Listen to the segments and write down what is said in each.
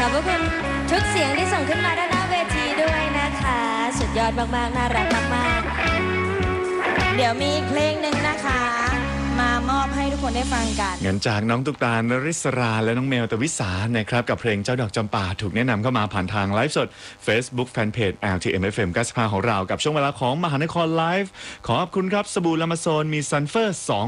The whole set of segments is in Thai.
อบพระคุณทุกเสียงที่ส่งขึ้นมาด้านหน้าเวทีด้วยนะคะสุดยอดมากๆน่ารักมากๆเดี๋ยวมีเพลงหนึ่งนะคะมามอบให้ทุกคนได้ฟังกันเงินจากน้องตุ๊กตา นริศราและน้องเมลตวิสานะครับกับเพลงเจ้าดอกจำปาถูกแนะนำเข้ามาผ่านทางไลฟ์สด Facebook Fanpage LTM FM 95ของเรากับช่วงเวลาของมหานครไลฟ์ขอบคุณครับสบู่ลามาโซนมีซัลเฟอร์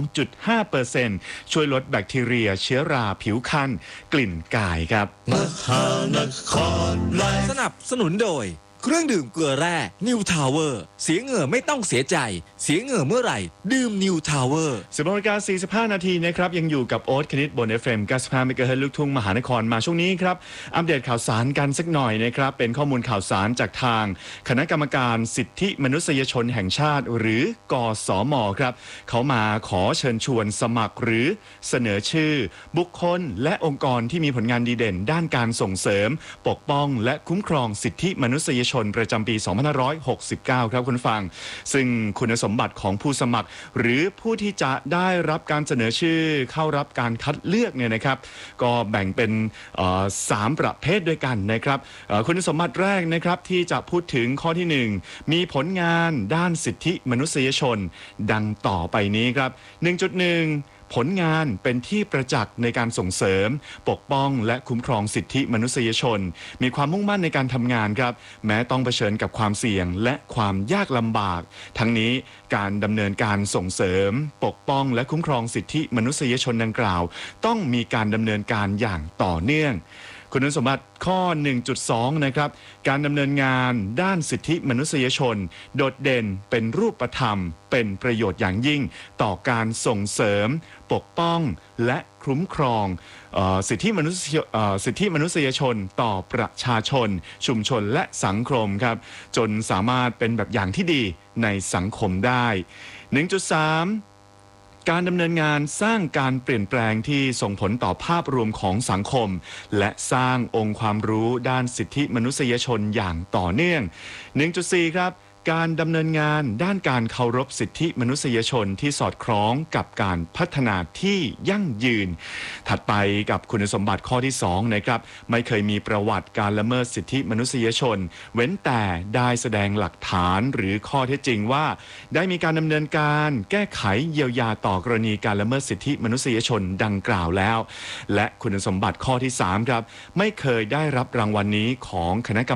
2.5% ช่วยลดแบคทีเรียเชื้อราผิวคันกลิ่นกายครับมหานครไลฟ์สนับสนุนโดยเครื่องดื่มเกลือแร่นิวทาวเวอร์เสียเหงื่อไม่ต้องเสียใจเสียเหงื่อเมื่อไหร่ดื่มนิวทาวเวอร์ 10:45 นาทีนะครับยังอยู่กับโอ๊ตคณิตบน FM 95 MHz ลูกทุ่งมหานครมาช่วงนี้ครับอัปเดตข่าวสารกันสักหน่อยนะครับเป็นข้อมูลข่าวสารจากทางคณะกรรมการสิทธิมนุษยชนแห่งชาติหรือกสม.ครับเขามาขอเชิญชวนสมัครหรือเสนอชื่อบุคคลและองค์กรที่มีผลงานดีเด่นด้านการส่งเสริมปกป้องและคุ้มครองสิทธิมนุษยชนประจำปี 2569 ครับคุณฟังซึ่งคุณสมบัติของผู้สมัครหรือผู้ที่จะได้รับการเสนอชื่อเข้ารับการคัดเลือกเนี่ยนะครับก็แบ่งเป็น3 ประเภทด้วยกันนะครับคุณสมบัติแรกนะครับที่จะพูดถึงข้อที่ 1มีผลงานด้านสิทธิมนุษยชนดังต่อไปนี้ครับ 1.1ผลงานเป็นที่ประจักษ์ในการส่งเสริมปกป้องและคุ้มครองสิทธิมนุษยชนมีความมุ่งมั่นในการทำงานครับแม้ต้องเผชิญกับความเสี่ยงและความยากลำบากทั้งนี้การดำเนินการส่งเสริมปกป้องและคุ้มครองสิทธิมนุษยชนดังกล่าวต้องมีการดำเนินการอย่างต่อเนื่องคุณสมบัติข้อ 1.2 นะครับการดำเนินงานด้านสิทธิมนุษยชนโดดเด่นเป็นรูปธรรมเป็นประโยชน์อย่างยิ่งต่อการส่งเสริมปกป้องและคุ้มครองสิทธิมนุษยชนต่อประชาชนชุมชนและสังคมครับจนสามารถเป็นแบบอย่างที่ดีในสังคมได้ 1.3การดำเนินงานสร้างการเปลี่ยนแปลงที่ส่งผลต่อภาพรวมของสังคมและสร้างองค์ความรู้ด้านสิทธิมนุษยชนอย่างต่อเนื่อง 1.4 ครับการดำเนินงานด้านการเคารพสิทธิมนุษยชนที่สอดคล้องกับการพัฒนาที่ยั่งยืนถัดไปกับคุณสมบัติข้อที่ 2นะครับไม่เคยมีประวัติการละเมิดสิทธิมนุษยชนเว้นแต่ได้แสดงหลักฐานหรือข้อเท็จจริงว่าได้มีการดำเนินการแก้ไขเยียวยาต่อกรณีการละเมิดสิทธิมนุษยชนดังกล่าวแล้วและคุณสมบัติข้อที่ 3ครับไม่เคยได้รับรางวัลนี้ของคณะกรรม